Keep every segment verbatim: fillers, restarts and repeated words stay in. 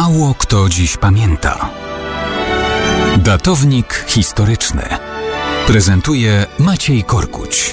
Mało kto dziś pamięta. Datownik historyczny prezentuje Maciej Korkuć.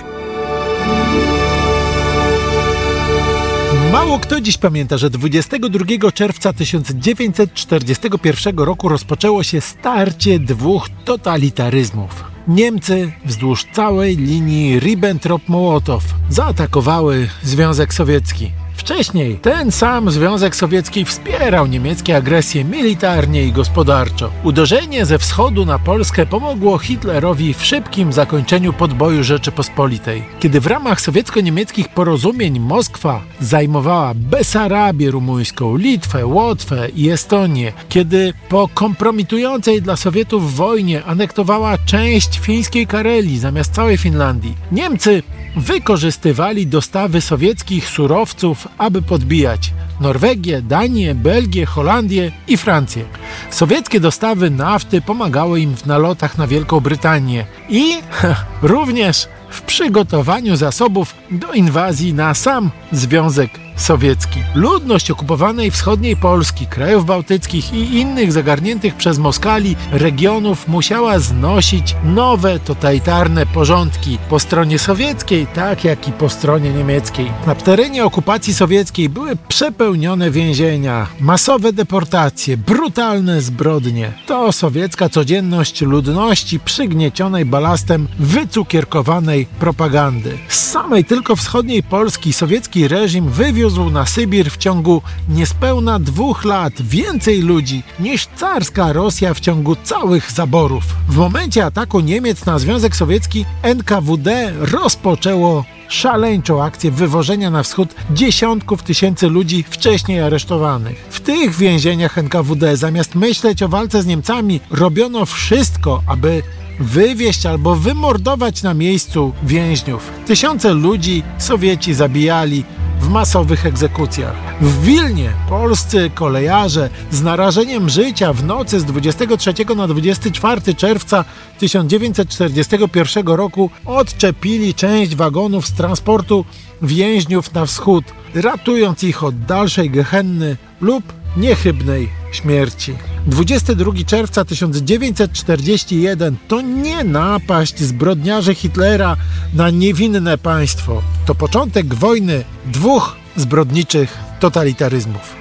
Mało kto dziś pamięta, że dwudziestego drugiego czerwca tysiąc dziewięćset czterdziestego pierwszego roku rozpoczęło się starcie dwóch totalitaryzmów. Niemcy wzdłuż całej linii Ribbentrop-Mołotow zaatakowały Związek Sowiecki. Wcześniej ten sam Związek Sowiecki wspierał niemieckie agresje militarnie i gospodarczo. Uderzenie ze wschodu na Polskę pomogło Hitlerowi w szybkim zakończeniu podboju Rzeczypospolitej. Kiedy w ramach sowiecko-niemieckich porozumień Moskwa zajmowała Besarabię rumuńską, Litwę, Łotwę i Estonię, kiedy po kompromitującej dla Sowietów wojnie anektowała część fińskiej Karelii zamiast całej Finlandii, Niemcy wykorzystywali dostawy sowieckich surowców, aby podbijać Norwegię, Danię, Belgię, Holandię i Francję. Sowieckie dostawy nafty pomagały im w nalotach na Wielką Brytanię i również w przygotowaniu zasobów do inwazji na sam Związek Sowiecki. Ludność okupowanej wschodniej Polski, krajów bałtyckich i innych zagarniętych przez Moskali regionów musiała znosić nowe totalitarne porządki po stronie sowieckiej, tak jak i po stronie niemieckiej. Na terenie okupacji sowieckiej były przepełnione więzienia, masowe deportacje, brutalne zbrodnie. To sowiecka codzienność ludności przygniecionej balastem wycukierkowanej propagandy. Z samej tylko wschodniej Polski sowiecki reżim wywiózł na Sybir w ciągu niespełna dwóch lat więcej ludzi niż carska Rosja w ciągu całych zaborów. W momencie ataku Niemiec na Związek Sowiecki N K W D rozpoczęło szaleńczą akcję wywożenia na wschód dziesiątków tysięcy ludzi wcześniej aresztowanych. W tych więzieniach N K W D zamiast myśleć o walce z Niemcami robiono wszystko, aby wywieźć albo wymordować na miejscu więźniów. Tysiące ludzi Sowieci zabijali w masowych egzekucjach. W Wilnie polscy kolejarze z narażeniem życia w nocy z dwudziestego trzeciego na dwudziestego czwartego czerwca tysiąc dziewięćset czterdziestego pierwszego roku odczepili część wagonów z transportu więźniów na wschód, ratując ich od dalszej gehenny lub niechybnej śmierci. dwudziestego drugiego czerwca tysiąc dziewięćset czterdziestego pierwszego to nie napaść zbrodniarzy Hitlera na niewinne państwo. To początek wojny dwóch zbrodniczych totalitaryzmów.